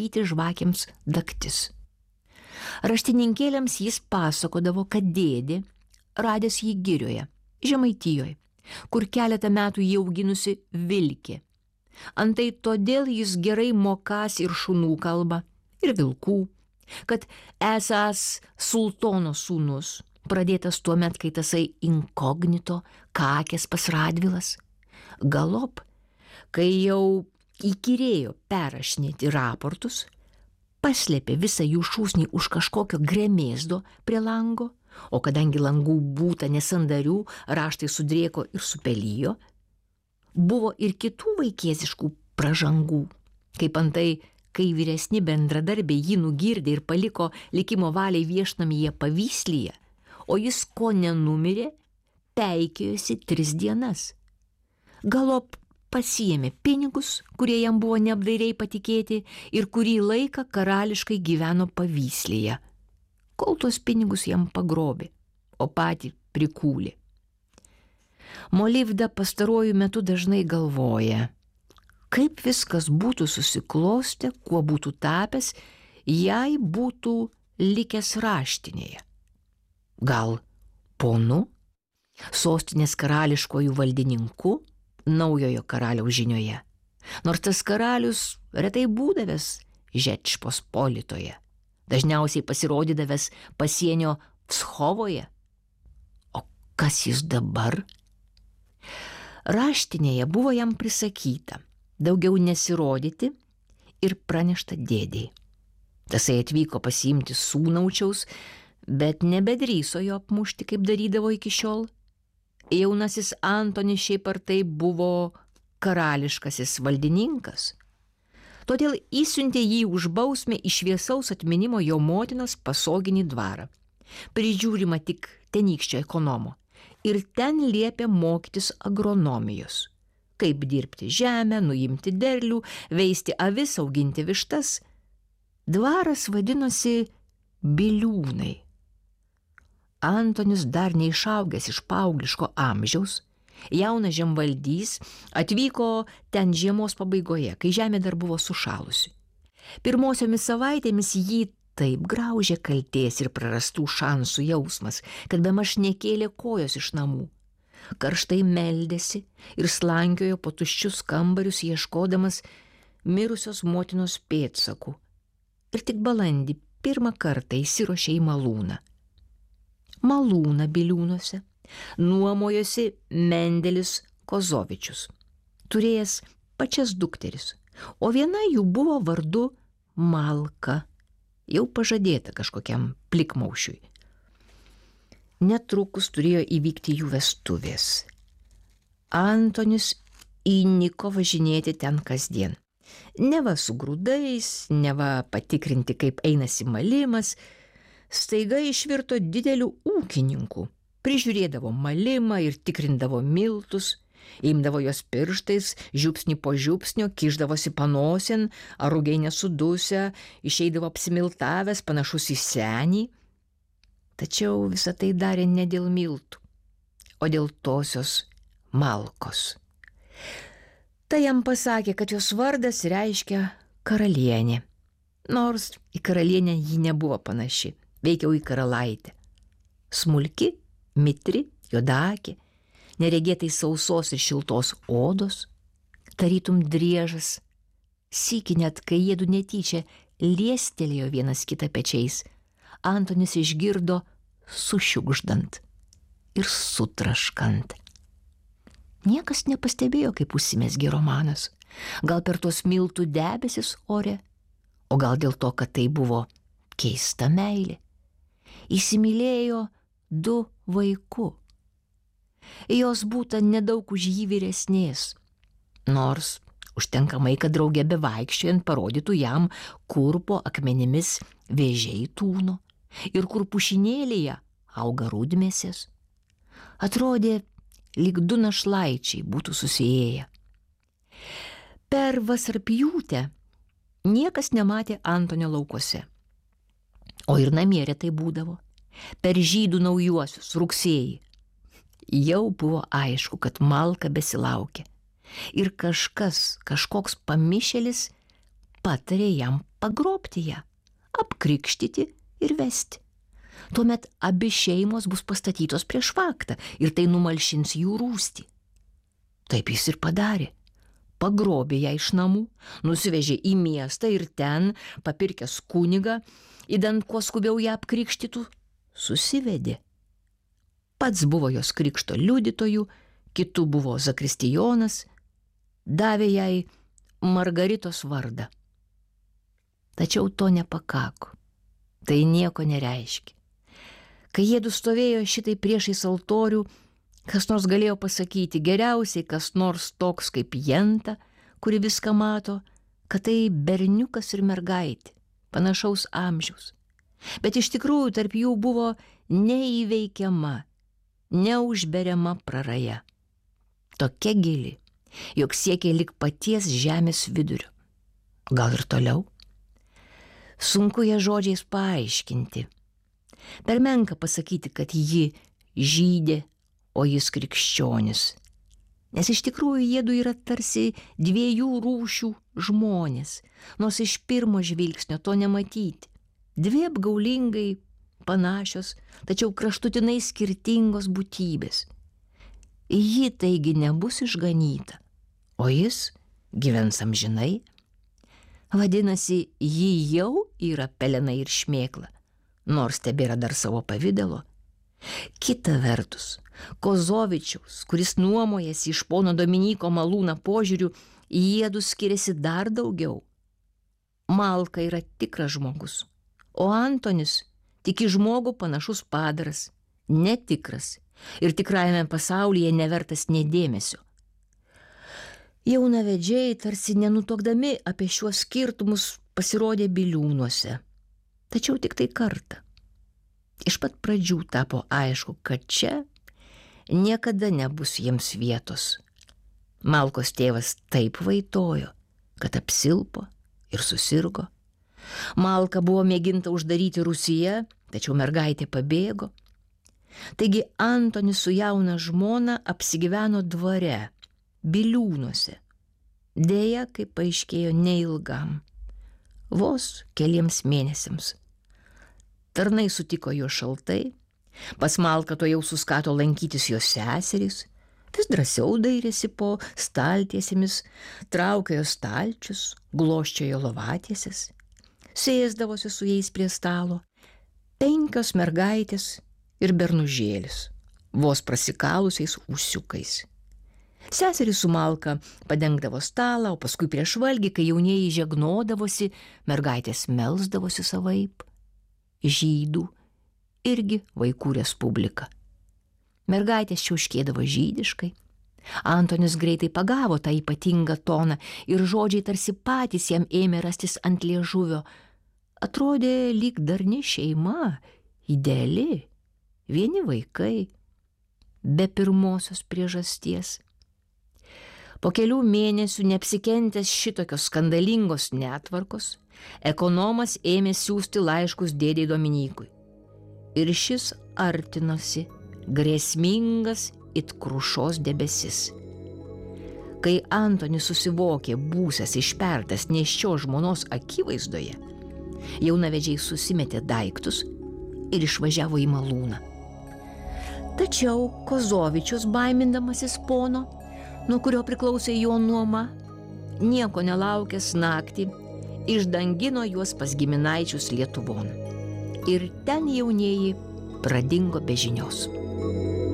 tampyti žvakėms daktis. Raštininkėliams jis pasakodavo, kad dėdė, radęs jį girioje, Žemaitijoje, kur keletą metų jį auginusi vilkė. Antai todėl jis gerai mokąs ir šunų kalbą, ir vilkų, kad esąs sultono sūnus, pradėtas tuomet, kai tasai inkognito kakės pas Radvilas. Galop, kai jau įkyrėjo perrašinėti raportus, paslėpė visą jų šūsnį už kažkokio gremėzdo prie lango, o kadangi langų būta nesandarių, raštai sudrėko ir supelijo, buvo ir kitų vaikėziškų pražangų, kaip antai, kai vyresni bendradarbiai jį nugirdė ir paliko likimo valiai viešnamyje Pavyslyje, o jis ko nenumirė, peikėjosi 3 dienas. Galop pasiėmė pinigus, kurie jam buvo neapdairiai patikėti ir kurį laiką karališkai gyveno Pavyslyje, kol tuos pinigus jam pagrobė, o patį prikūlė. Molivda pastaruoju metu dažnai galvoja, kaip viskas būtų susiklostę, kuo būtų tapęs, jei būtų likęs raštinėje. Gal ponu, sostinės karališkojų valdininku, naujojo karaliaus žinioje, nors tas karalius retai būdavęs Žečpospolitoje, dažniausiai pasirodydavęs pasienio Pskovoje. O kas jis dabar? Raštinėje buvo jam prisakyta daugiau nesirodyti ir pranešta dėdei. Tasai atvyko pasiimti sūnaučiaus, bet nebedrįso jo apmušti, kaip darydavo iki šiol. Jaunasis Antonis šiaip ar taip buvo karališkasis valdininkas. Todėl įsiuntė jį už bausmę į šviesaus atminimo jo motinos pasoginį dvarą, prižiūrima tik tenykščio ekonomo, ir ten liepė mokytis agronomijos, kaip dirbti žemę, nuimti derlių, veisti avis, auginti vištas. Dvaras vadinosi Biliūnai. Antonis dar neišaugęs iš paaugliško amžiaus, jaunas žemvaldys, atvyko ten žiemos pabaigoje, kai žemė dar buvo sušalusi. Pirmosiomis savaitėmis jį taip graužė kaltės ir prarastų šansų jausmas, kad bemaž nekėlė kojos iš namų. Karštai meldėsi ir slankiojo po tuščius kambarius, ieškodamas mirusios motinos pėdsakų. Ir tik balandį pirmą kartą įsiruošė į malūną. Malūną Biliūnuose nuomojosi Mendelis Kozovičius, turėjęs pačias dukteris, o viena jų buvo vardu Malka, jau pažadėta kažkokiam plikmaušiui. Netrukus turėjo įvykti jų vestuvės. Antonis įniko važinėti ten kasdien. Neva su grūdais, neva patikrinti, kaip einasi malimas, staiga išvirto dideliu ūkininku. Prižiūrėdavo malimą ir tikrindavo miltus, imdavo jos pirštais, žiupsnį po žiupsnio, kišdavosi panosien, ar rugiai nesudusę, išeidavo apsimiltavęs, panašus į senį. Tačiau visą tai darė ne dėl miltų, o dėl tosios Malkos. Tai jam pasakė, kad jos vardas reiškia karalienė, nors į karalienę ji nebuvo panaši, veikiau į karalaitę. Smulki, mitri, juodakė, neregėtai sausos ir šiltos odos, tarytum driežas. Sykį net, kai jiedu netyčia liestelėjo vienas kitą pečiais, Antonis išgirdo sušiugždant ir sutraškant. Niekas nepastebėjo, kaip užsimezgė romanas. Gal per tuos miltų debesis ore, o gal dėl to, kad tai buvo keista meilė. Įsimylėjo 2 vaikų. Jos būta nedaug už jį vyresnės, nors užtenkamai, kad draugė bevaikščiojant parodytų jam, kur po akmenimis vėžiai tūno ir kur pušinėlėje auga rudmėsės. Atrodė, lyg 2 našlaičiai būtų susiėję. Per vasarpjūtę niekas nematė Antonio laukuose, o ir namie retai būdavo. Per žydų naujuosius, rugsėjį, jau buvo aišku, kad Malka besilaukia ir kažkoks pamišėlis patarė jam pagrobti ją, apkrikštyti ir vesti. Tuomet abi šeimos bus pastatytos prieš faktą ir tai numalšins jų rūstį. Taip jis ir padarė. Pagrobė ją iš namų, nusivežė į miestą ir ten, papirkęs kunigą, idant kuo skubiau ją apkrikštytų, susivedė. Pats buvo jos krikšto liudytojų, kitų buvo zakristijonas, davė jai Margaritos vardą. Tačiau to nepakako. Tai nieko nereiškia. Kai jiedu stovėjo šitai priešais altorių, kas nors galėjo pasakyti, geriausiai kas nors toks kaip Jenta, kuri viską mato, kad tai berniukas ir mergaitė, panašaus amžiaus. Bet iš tikrųjų tarp jų buvo neįveikiama, neužberiama praraja. Tokia gili, jog siekė lig paties žemės vidurio. Gal ir toliau? Sunku ją žodžiais paaiškinti. Per menka pasakyti, kad ji žydė, o jis krikščionis. Nes iš tikrųjų jiedu yra tarsi dviejų rūšių žmonės, nors iš pirmo žvilgsnio to nematyti. Dvi apgaulingai panašios, tačiau kraštutinai skirtingos būtybės. Ji taigi nebus išganyta, o jis gyvens amžinai. Vadinasi, ji jau yra pelenai ir šmėkla, nors tebėra dar savo pavidalo. Kita vertus, Kozovičiaus, kuris nuomojasi iš pono Dominyko malūną požiūrių, jiedu skiriasi dar daugiau. Malka yra tikras žmogus, o Antonis tik į žmogų panašus padaras, netikras ir tikrajame pasaulyje nevertas nė dėmesio. Jaunavedžiai tarsi nenutokdami apie šiuos skirtumus pasirodė biliūnuose. Tačiau tik tai kartą. Iš pat pradžių tapo aišku, kad čia niekada nebus jiems vietos. Malkos tėvas taip vaitojo, kad apsilpo ir susirgo. Malką buvo mėginta uždaryti Rūsyje, tačiau mergaitė pabėgo. Taigi Antonis su jauna žmona apsigyveno dvare, biliūnuose. Deja, kaip paaiškėjo, neilgam. Vos keliems mėnesiams. Tarnai sutiko jo šaltai, pas Malką to jau suskato lankytis jos seserys, vis drąsiau dairėsi po staltiesėmis, traukė jo stalčius, glosčiojo lovatieses, sėsdavosi su jais prie stalo, 5 mergaitės ir bernužėlis, vos prasikalusiais ūsiukais. Seserys su Malka padengdavo stalą, o paskui prieš valgį, kai jaunieji žegnodavosi, mergaitės melsdavosi savaip. Žydų irgi vaikų respublika. Mergaitės čiauškėdavo žydiškai. Antonis greitai pagavo tą ypatingą toną ir žodžiai tarsi patys jam ėmė rastis ant liežuvio. Atrodė lyg darni šeima, ideali, vieni vaikai, be pirmosios priežasties. Po kelių mėnesių neapsikentęs šitokios skandalingos netvarkos, ekonomas ėmė siųsti laiškus dėdei Dominykui. Ir šis artinosi, grėsmingas it krušos debesis. Kai Antonis susivokė būsęs išpertas nėščios žmonos akivaizdoje, jaunavedžiai susimetė daiktus ir išvažiavo į malūną. Tačiau Kozovičius, baimindamasis pono, nuo kurio priklausė jo nuoma, nieko nelaukęs naktį, išdangino juos pas giminaičius Lietuvon. Ir ten jaunieji pradingo be žinios.